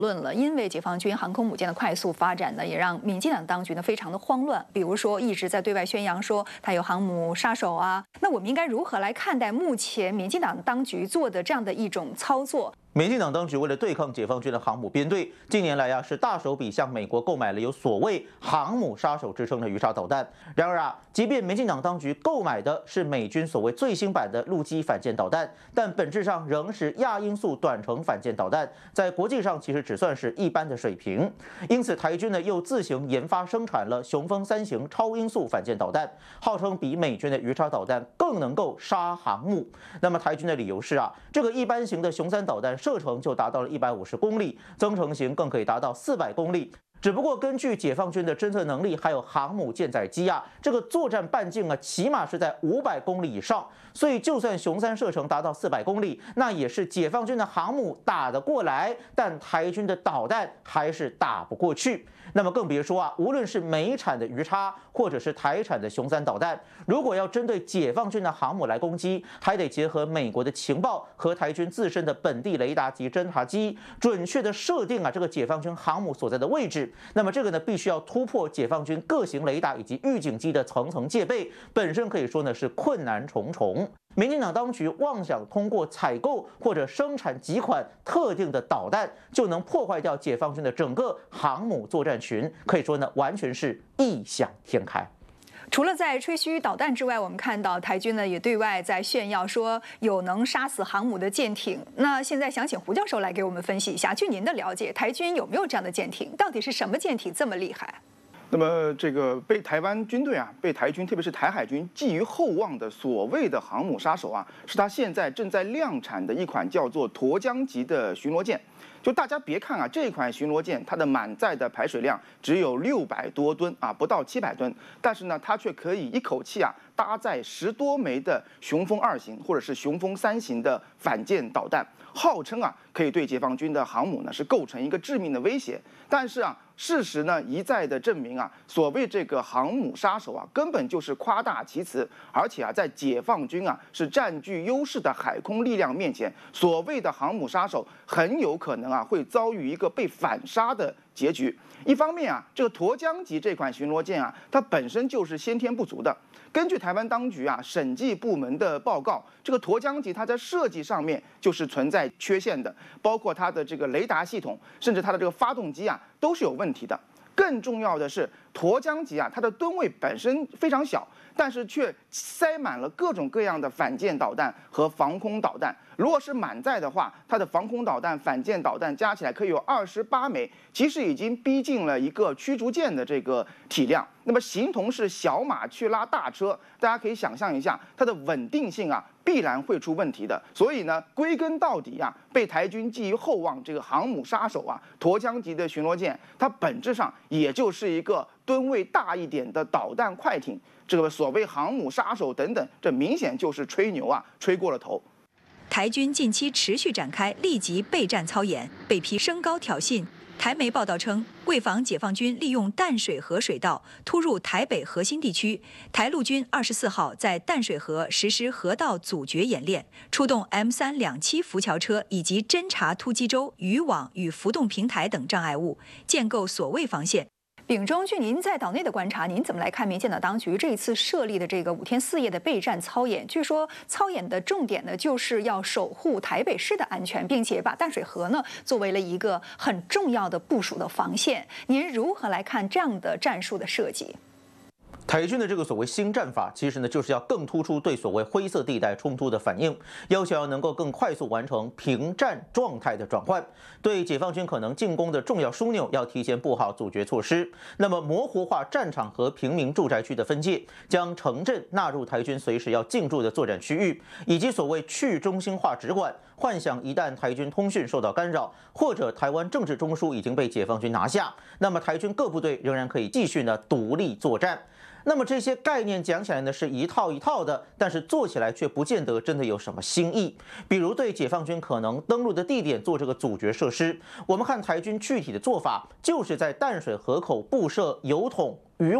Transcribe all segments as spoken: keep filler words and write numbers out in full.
论了，因为解放军航空母舰的快速发展呢，也让民进党当局呢非常的慌乱。比如说，一直在对外宣扬说它有航母杀手啊，那我们应该如何来看待目前民进党当局做的这样的一种操作？ 民进党当局为了对抗解放军的航母编队，近年来呀是大手笔向美国购买了有所谓“航母杀手”之称的鱼叉导弹。然而啊，即便民进党当局购买的是美军所谓最新版的陆基反舰导弹，但本质上仍是亚音速短程反舰导弹，在国际上其实只算是一般的水平。因此，台军呢又自行研发生产了雄风三型超音速反舰导弹，号称比美军的鱼叉导弹更能够杀航母。那么台军的理由是啊，这个一般型的雄三导弹射程就达到了一百五十公里，增程型更可以达到四百公里。只不过根据解放军的侦测能力，还有航母舰载机啊，这个作战半径啊，起码是在五百公里以上。所以就算雄三射程达到四百公里，那也是解放军的航母打得过来，但台军的导弹还是打不过去。那么更别说啊，无论是美产的鱼叉，或者是台产的雄三导弹，如果要针对解放军的航母来攻击，还得结合美国的情报和台军自身的本地雷达及侦察机，准确的设定啊这个解放军航母所在的位置。那么这个呢，必须要突破解放军各型雷达以及预警机的层层戒备，本身可以说呢是困难重重。民进党当局妄想通过采购或者生产几款特定的导弹，就能破坏掉解放军的整个航母作战群，可以说呢，完全是异想天开。 除了在吹嘘导弹之外，我们看到台军呢也对外在炫耀说有能杀死航母的舰艇。那现在想请胡教授来给我们分析一下，据您的了解，台军有没有这样的舰艇？到底是什么舰艇这么厉害？ 那么，这个被台湾军队啊，被台军，特别是台海军寄予厚望的所谓的航母杀手啊，是他现在正在量产的一款叫做沱江级的巡逻舰。就大家别看啊，这款巡逻舰它的满载的排水量只有六百多吨啊，不到七百吨，但是呢，它却可以一口气啊搭载十多枚的雄风二型或者是雄风三型的反舰导弹，号称啊可以对解放军的航母呢是构成一个致命的威胁。但是啊，事实呢一再的证明啊，所谓这个航母杀手啊，根本就是夸大其词，而且啊，在解放军啊是占据优势的海空力量面前，所谓的航母杀手很有可能啊会遭遇一个被反杀的结局。一方面啊，这个沱江级这款巡逻舰啊，它本身就是先天不足的。根据台湾当局啊审计部门的报告，这个沱江级它在设计上面就是存在缺陷的，包括它的这个雷达系统，甚至它的这个发动机啊都是有问题的。更重要的是，沱江级啊它的吨位本身非常小，但是却塞满了各种各样的反舰导弹和防空导弹。如果是满载的话，它的防空导弹、反舰导弹加起来可以有二十八枚，其实已经逼近了一个驱逐舰的这个体量。那么形同是小马去拉大车，大家可以想象一下，它的稳定性啊必然会出问题的。所以呢，归根到底啊，被台军寄予厚望这个航母杀手啊，沱江级的巡逻舰，它本质上也就是一个吨位大一点的导弹快艇。这个所谓航母杀手等等，这明显就是吹牛啊，吹过了头。 台军近期持续展开立即备战操演，被批升高挑衅。台媒报道称，为防解放军利用淡水河水道突入台北核心地区，台陆军二十四号在淡水河实施河道阻绝演练，出动 M 三两栖浮桥车以及侦察突击舟、渔网与浮动平台等障碍物，建构所谓防线。 秉忠，据您在岛内的观察，您怎么来看民进党当局这一次设立的这个五天四夜的备战操演？据说操演的重点呢，就是要守护台北市的安全，并且把淡水河呢作为了一个很重要的部署的防线。您如何来看这样的战术的设计？ 台军的这个所谓新战法，其实呢就是要更突出对所谓灰色地带冲突的反应，要求要能够更快速完成平战状态的转换，对解放军可能进攻的重要枢纽要提前布好阻绝措施。那么模糊化战场和平民住宅区的分界，将城镇纳入台军随时要进驻的作战区域，以及所谓去中心化直管，幻想一旦台军通讯受到干扰，或者台湾政治中枢已经被解放军拿下，那么台军各部队仍然可以继续呢独立作战。那么这些概念讲起来呢是一套一套的，但是做起来却不见得真的有什么新意。比如对解放军可能登陆的地点做这个阻绝设施，我们看台军具体的做法，就是在淡水河口布设油桶、渔网、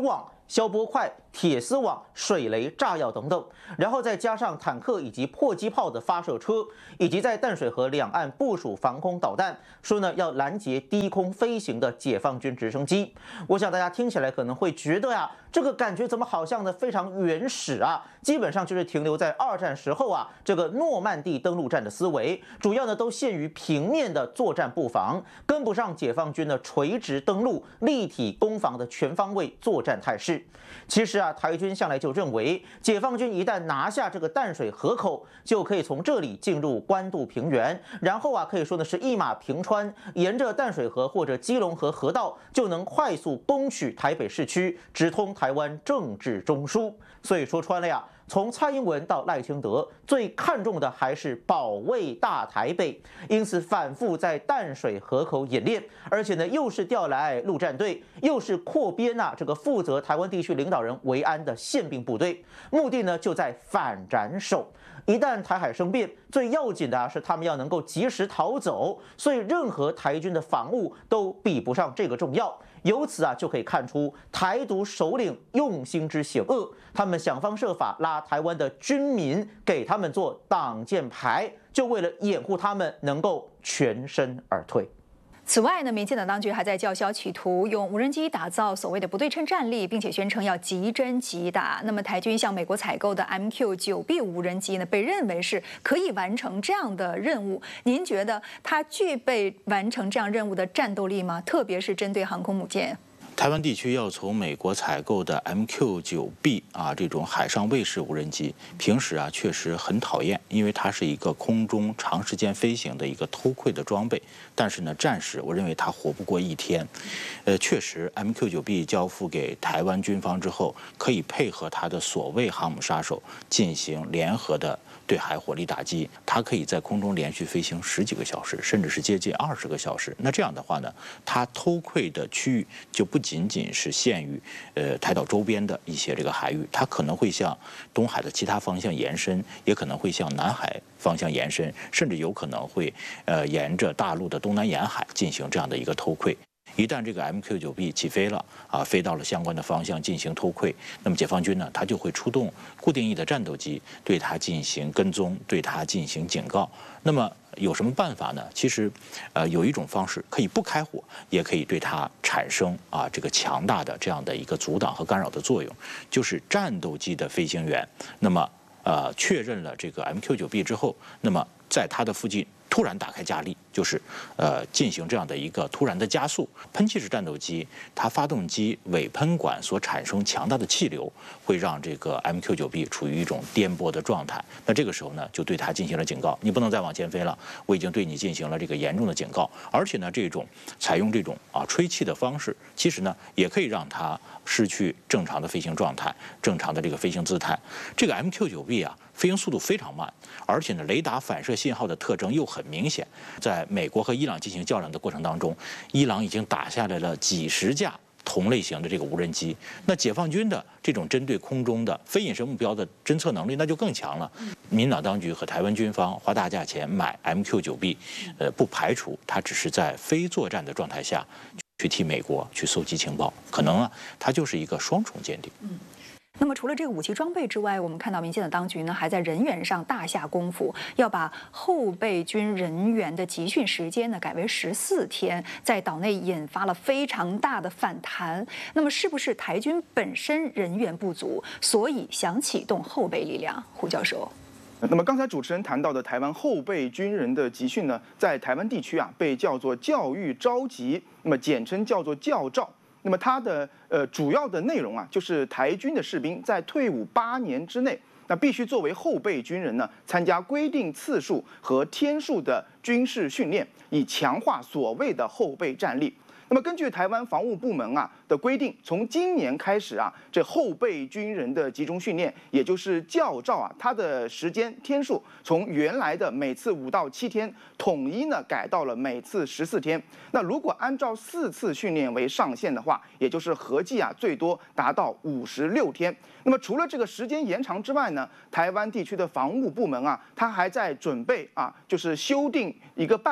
消波块、铁丝网、水雷、炸药等等，然后再加上坦克以及迫击炮的发射车，以及在淡水河两岸部署防空导弹，说呢要拦截低空飞行的解放军直升机。我想大家听起来可能会觉得呀，这个感觉怎么好像呢非常原始啊？基本上就是停留在二战时候啊这个诺曼底登陆战的思维，主要呢都限于平面的作战布防，跟不上解放军的垂直登陆、立体攻防的全方位作战态势。其实啊，台军向来就认为，解放军一旦拿下这个淡水河口，就可以从这里进入关渡平原，然后啊可以说呢是一马平川，沿着淡水河或者基隆河河道就能快速攻取台北市区，直通台湾政治中枢。所以说穿了呀，从蔡英文到赖清德，最看重的还是保卫大台北，因此反复在淡水河口演练，而且呢又是调来陆战队，又是扩编啊这个负责台湾地区领导人维安的宪兵部队，目的呢就在反斩首。一旦台海生变，最要紧的啊是他们要能够及时逃走，所以任何台军的防务都比不上这个重要。由此啊就可以看出台独首领用心之险恶，他们想方设法拉台湾的军民给他们做挡箭牌，就为了掩护他们能够全身而退。 此外呢，民进党当局还在叫嚣，企图用无人机打造所谓的不对称战力，并且宣称要即真即打。那么，台军向美国采购的 M Q 九 B 无人机呢，被认为是可以完成这样的任务。您觉得它具备完成这样任务的战斗力吗？特别是针对航空母舰。 台湾地区要从美国采购的 M Q 九 B 啊这种海上卫士无人机，平时啊确实很讨厌，因为它是一个空中长时间飞行的一个偷窥的装备。但是呢，战时我认为它活不过一天。呃，确实 M Q 九 B 交付给台湾军方之后，可以配合它的所谓航母杀手进行联合的对海火力打击，它可以在空中连续飞行十几个小时，甚至是接近二十个小时。那这样的话呢，它偷窥的区域就不仅仅是限于呃台岛周边的一些这个海域，它可能会向东海的其他方向延伸，也可能会向南海方向延伸，甚至有可能会呃沿着大陆的东南沿海进行这样的一个偷窥。一旦这个 M Q 九 B 起飞了啊，飞到了相关的方向进行偷窥，那么解放军呢，它就会出动固定翼的战斗机对它进行跟踪，对它进行警告。那么有什么办法呢？其实，呃，有一种方式可以不开火，也可以对它产生啊这个强大的这样的一个阻挡和干扰的作用，就是战斗机的飞行员，那么呃确认了这个 M Q 九 B 之后，那么在它的附近突然打开加力，就是呃进行这样的一个突然的加速。喷气式战斗机它发动机尾喷管所产生强大的气流，会让这个 M Q 九 B 处于一种颠簸的状态。那这个时候呢，就对它进行了警告，你不能再往前飞了，我已经对你进行了这个严重的警告。而且呢，这种采用这种啊吹气的方式，其实呢也可以让它失去正常的飞行状态，正常的这个飞行姿态。这个 M Q 九 B 啊，飞行速度非常慢，而且呢，雷达反射信号的特征又很明显。在美国和伊朗进行较量的过程当中，伊朗已经打下来了几十架同类型的这个无人机。那解放军的这种针对空中的非隐身目标的侦测能力，那就更强了。民党当局和台湾军方花大价钱买 M Q 九 B， 呃，不排除它只是在非作战的状态下去替美国去搜集情报，可能啊，它就是一个双重间谍。 嗯。那么除了这个武器装备之外，我们看到民进党当局呢还在人员上大下功夫，要把后备军人员的集训时间呢改为十四天，在岛内引发了非常大的反弹。那么是不是台军本身人员不足，所以想启动后备力量？胡教授。 那么刚才主持人谈到的台湾后备军人的集训呢，在台湾地区啊被叫做教育召集，那么简称叫做教召。那么它的呃主要的内容啊，就是台军的士兵在退伍八年之内，那必须作为后备军人呢，参加规定次数和天数的军事训练，以强化所谓的后备战力。那么根据台湾防务部门啊的规定，从今年开始啊，这后备军人的集中训练，也就是教召啊，它的时间天数从原来的每次五到七天，统一呢改到了每次十四天。那如果按照四次训练为上限的话，也就是合计啊最多达到五十六天。那么除了这个时间延长之外呢，台湾地区的防务部门啊，它还在准备啊，就是修订一个办法，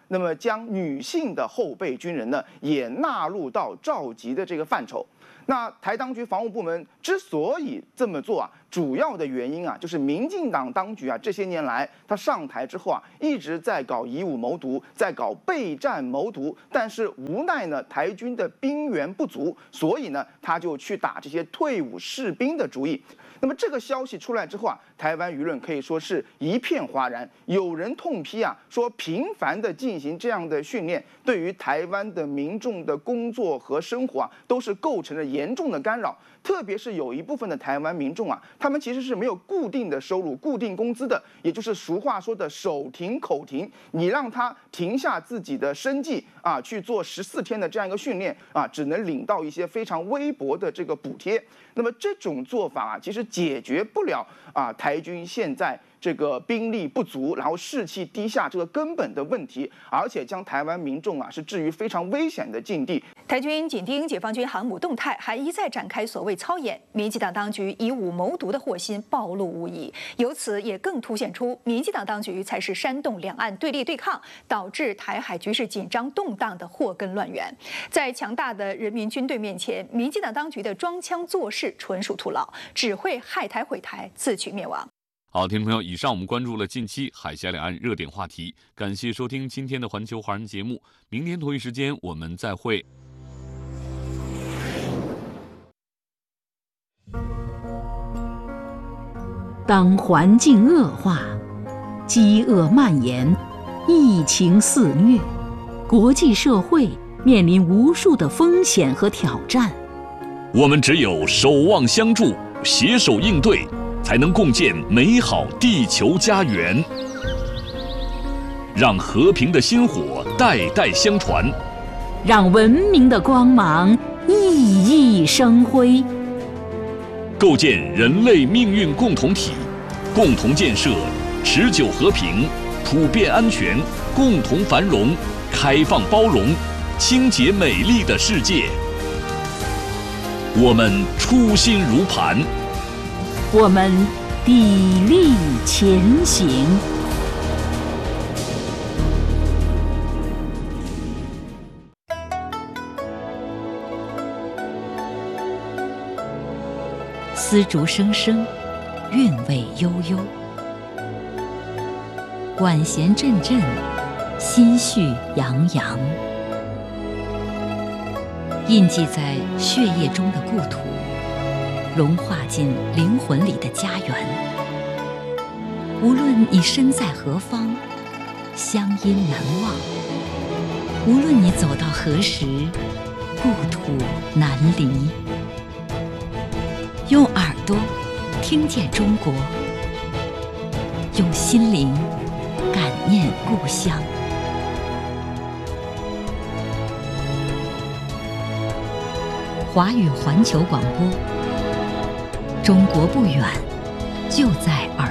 那么将女性的后备军人呢也纳入到召集的这个范畴。那台当局防务部门之所以这么做啊，主要的原因啊，就是民进党当局啊，这些年来他上台之后啊，一直在搞以武谋独，在搞备战谋独，但是无奈呢，台军的兵源不足，所以呢，他就去打这些退伍士兵的主意。那么这个消息出来之后啊，台湾舆论可以说是一片哗然。有人痛批啊，说频繁的进行这样的训练，对于台湾的民众的工作和生活啊，都是构成了严重的干扰。特别是有一部分的台湾民众啊，他们其实是没有固定的收入、固定工资的，也就是俗话说的手停口停。你让他停下自己的生计啊，去做十四天的这样一个训练啊，只能领到一些非常微薄的这个补贴。那么这种做法啊，其实解决不了啊台军现在这个兵力不足，然后士气低下这个根本的问题，而且将台湾民众啊是置于非常危险的境地。 台军紧盯解放军航母动态，还一再展开所谓操演，民进党当局以武谋独的祸心暴露无遗，由此也更凸显出民进党当局才是煽动两岸对立对抗，导致台海局势紧张动荡的祸根乱源。在强大的人民军队面前，民进党当局的装腔作势纯属徒劳，只会害台毁台，自取灭亡。 好，听众朋友，以上我们关注了近期海峡两岸热点话题，感谢收听今天的环球华人节目，明天同一时间我们再会。 当环境恶化，饥饿蔓延，疫情肆虐，国际社会面临无数的风险和挑战， 我们只有守望相助，携手应对，才能共建美好地球家园，让和平的薪火代代相传， 让文明的光芒熠熠生辉， 构建人类命运共同体，共同建设持久和平、普遍安全、共同繁荣、开放包容、清洁美丽的世界。我们初心如磐， 我们砥砺前行。丝竹声声，韵味悠悠；管弦阵阵，心绪洋洋。印记在血液中的故土，融化进灵魂里的家园。无论你身在何方，乡音难忘；无论你走到何时，故土难离。用耳朵听见中国，用心灵感念故乡。华语环球广播，中国不远，就在耳